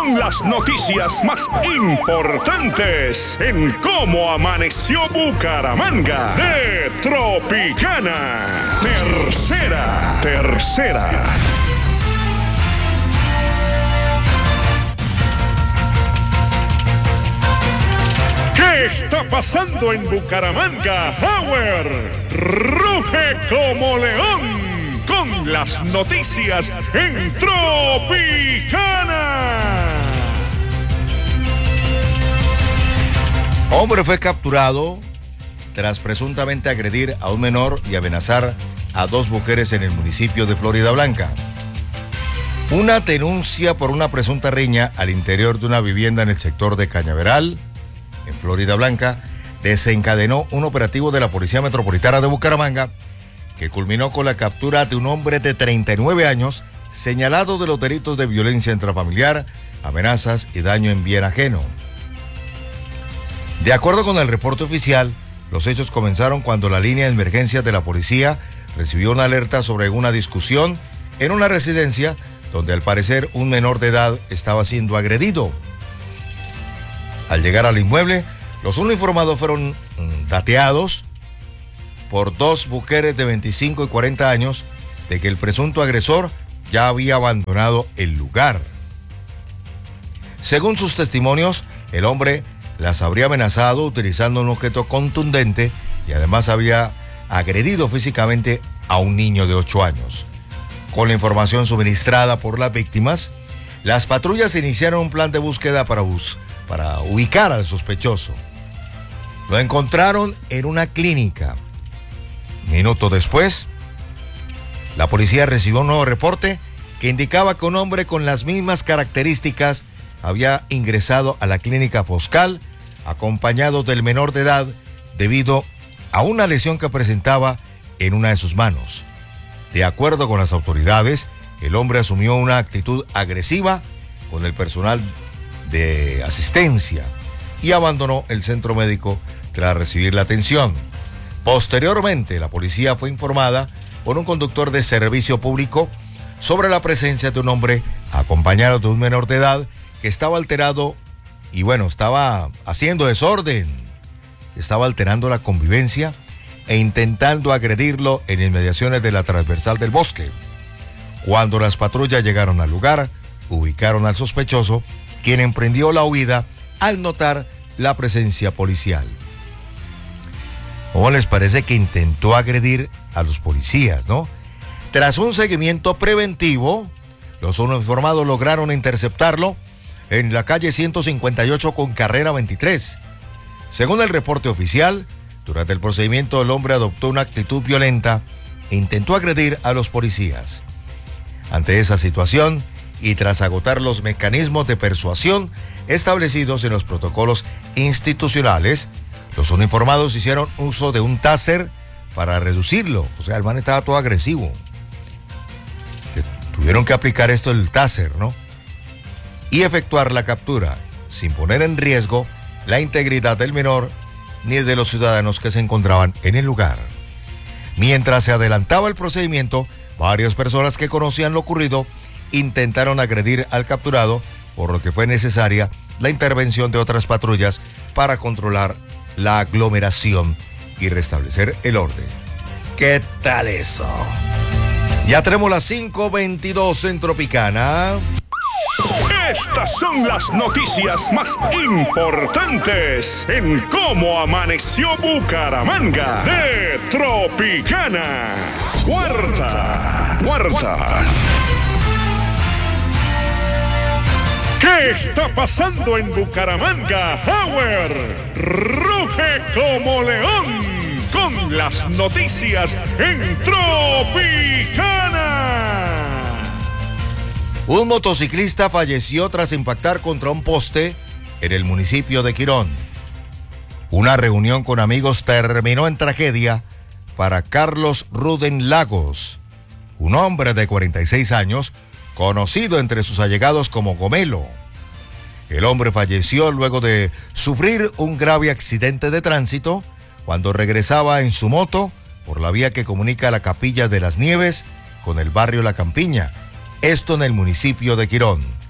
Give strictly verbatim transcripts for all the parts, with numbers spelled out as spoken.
son las noticias más importantes en Cómo Amaneció Bucaramanga de Tropicana. Tercera, tercera. ¿Qué está pasando en Bucaramanga? Power ruge como león con las noticias en Tropicana. Hombre fue capturado tras presuntamente agredir a un menor y amenazar a dos mujeres en el municipio de Florida Blanca. Una denuncia por una presunta riña al interior de una vivienda en el sector de Cañaveral, en Florida Blanca, desencadenó un operativo de la Policía Metropolitana de Bucaramanga que culminó con la captura de un hombre de treinta y nueve años señalado de los delitos de violencia intrafamiliar, amenazas y daño en bien ajeno. De acuerdo con el reporte oficial, los hechos comenzaron cuando la línea de emergencias de la policía recibió una alerta sobre una discusión en una residencia donde al parecer un menor de edad estaba siendo agredido. Al llegar al inmueble, los uniformados fueron mm, dateados por dos mujeres de veinticinco y cuarenta años de que el presunto agresor ya había abandonado el lugar. Según sus testimonios, el hombre las habría amenazado utilizando un objeto contundente y además había agredido físicamente a un niño de ocho años. Con la información suministrada por las víctimas, las patrullas iniciaron un plan de búsqueda para bus. para ubicar al sospechoso. Lo encontraron en una clínica. Minutos después, la policía recibió un nuevo reporte que indicaba que un hombre con las mismas características había ingresado a la clínica Foscal acompañado del menor de edad debido a una lesión que presentaba en una de sus manos. De acuerdo con las autoridades, el hombre asumió una actitud agresiva con el personal de asistencia y abandonó el centro médico tras recibir la atención. Posteriormente, la policía fue informada por un conductor de servicio público sobre la presencia de un hombre acompañado de un menor de edad que estaba alterado y bueno, estaba haciendo desorden, estaba alterando la convivencia e intentando agredirlo en inmediaciones de la transversal del bosque. Cuando las patrullas llegaron al lugar, ubicaron al sospechoso, quien emprendió la huida al notar la presencia policial. ¿Cómo les parece que intentó agredir a los policías, no? Tras un seguimiento preventivo, los uniformados lograron interceptarlo en la calle ciento cincuenta y ocho con carrera veintitrés. Según el reporte oficial, durante el procedimiento el hombre adoptó una actitud violenta e intentó agredir a los policías. Ante esa situación, y tras agotar los mecanismos de persuasión establecidos en los protocolos institucionales, los uniformados hicieron uso de un taser para reducirlo. O sea, el man estaba todo agresivo. Tuvieron que aplicar esto el taser, ¿no? Y efectuar la captura, sin poner en riesgo la integridad del menor ni de los ciudadanos que se encontraban en el lugar. Mientras se adelantaba el procedimiento, varias personas que conocían lo ocurrido intentaron agredir al capturado, por lo que fue necesaria la intervención de otras patrullas para controlar la aglomeración y restablecer el orden. ¿Qué tal eso? Ya tenemos las cinco veintidós en Tropicana. Estas son las noticias más importantes en Cómo Amaneció Bucaramanga de Tropicana. Cuarta, cuarta. ¿Qué está pasando en Bucaramanga? Power ruge como león con las noticias en Tropicana. Un motociclista falleció tras impactar contra un poste en el municipio de Quirón. Una reunión con amigos terminó en tragedia para Carlos Ruden Lagos, un hombre de cuarenta y seis años, conocido entre sus allegados como Gomelo. El hombre falleció luego de sufrir un grave accidente de tránsito cuando regresaba en su moto por la vía que comunica la Capilla de las Nieves con el barrio La Campiña, esto en el municipio de Quirón.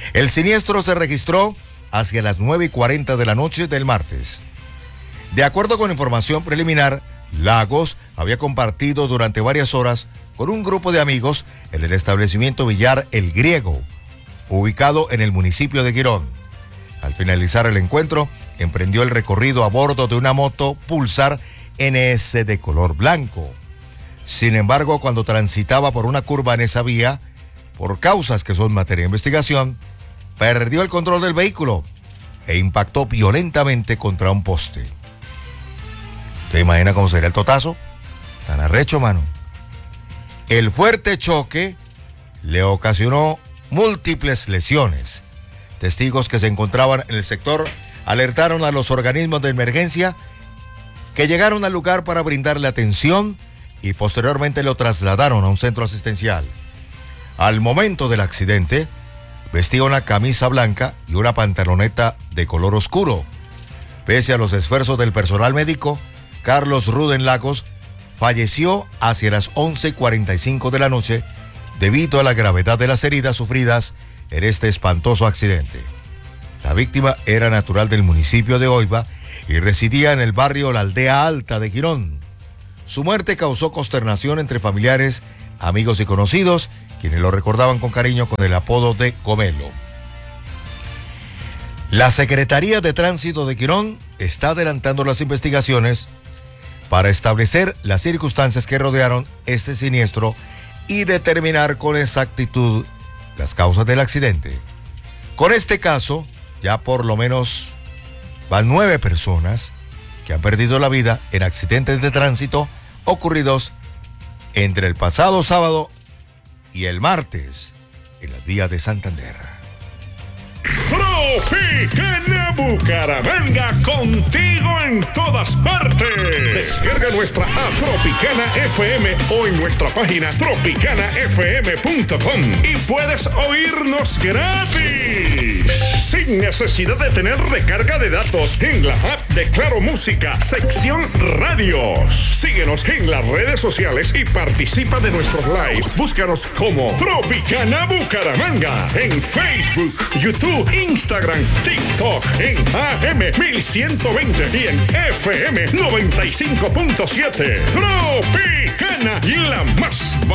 El siniestro se registró hacia las nueve y cuarenta de la noche del martes. De acuerdo con información preliminar, Lagos había compartido durante varias horas con un grupo de amigos en el establecimiento Villar El Griego, ubicado en el municipio de Girón. Al finalizar el encuentro, emprendió el recorrido a bordo de una moto Pulsar N S de color blanco. Sin embargo, cuando transitaba por una curva en esa vía, por causas que son materia de investigación, perdió el control del vehículo e impactó violentamente contra un poste. ¿Te imaginas cómo sería el totazo? Tan arrecho, mano. El fuerte choque le ocasionó múltiples lesiones. Testigos que se encontraban en el sector alertaron a los organismos de emergencia que llegaron al lugar para brindarle atención y posteriormente lo trasladaron a un centro asistencial. Al momento del accidente, vestía una camisa blanca y una pantaloneta de color oscuro. Pese a los esfuerzos del personal médico, Carlos Ruden Lagos falleció hacia las once y cuarenta y cinco de la noche debido a la gravedad de las heridas sufridas en este espantoso accidente. La víctima era natural del municipio de Oiba y residía en el barrio La Aldea Alta de Girón. Su muerte causó consternación entre familiares, amigos y conocidos, quienes lo recordaban con cariño con el apodo de Gomelo. La Secretaría de Tránsito de Girón está adelantando las investigaciones para establecer las circunstancias que rodearon este siniestro y determinar con exactitud las causas del accidente. Con este caso, ya por lo menos van nueve personas que han perdido la vida en accidentes de tránsito ocurridos entre el pasado sábado y el martes en las vías de Santander. Tropicana Bucaramanga, contigo en todas partes. Descarga nuestra app Tropicana F M o en nuestra página tropicana f m punto com y puedes oírnos gratis, sin necesidad de tener recarga de datos, en la app de Claro Música, sección radios. Síguenos en las redes sociales y participa de nuestros live. Búscanos como Tropicana Bucaramanga en Facebook, YouTube, Instagram, TikTok, en A M mil ciento veinte y en F M noventa y cinco punto siete. Tropicana, la más